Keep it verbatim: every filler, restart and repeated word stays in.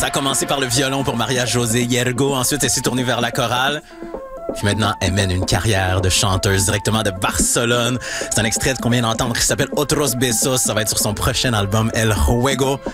Ça a commencé par le violon pour Maria José Hiergo. Ensuite, elle s'est tournée vers la chorale. Puis maintenant, elle mène une carrière de chanteuse directement de Barcelone. C'est un extrait qu'on vient d'entendre qui s'appelle Otros Besos. Ça va être sur son prochain album El Juego.